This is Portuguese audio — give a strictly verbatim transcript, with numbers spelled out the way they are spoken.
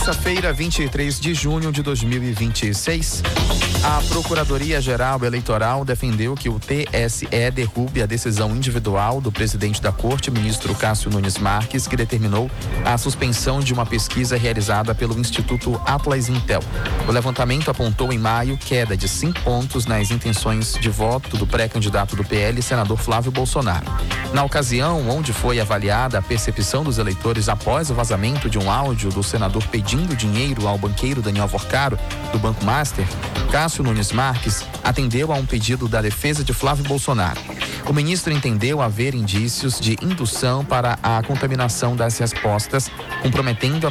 Terça-feira, vinte e três de junho de dois mil e vinte e seis, a Procuradoria-Geral Eleitoral defendeu que o T S E derrube a decisão individual do presidente da Corte, ministro Cássio Nunes Marques, que determinou a suspensão de uma pesquisa realizada pelo Instituto Atlas Intel. O levantamento apontou em maio queda de cinco pontos nas intenções de voto do pré-candidato do P L, senador Flávio Bolsonaro. Na ocasião, onde foi avaliada a percepção dos eleitores após o vazamento de um áudio do senador pedindo dinheiro ao banqueiro Daniel Vorcaro, do Banco Master, Cássio Nunes Marques atendeu a um pedido da defesa de Flávio Bolsonaro. O ministro entendeu haver indícios de indução para a contaminação das respostas, comprometendo a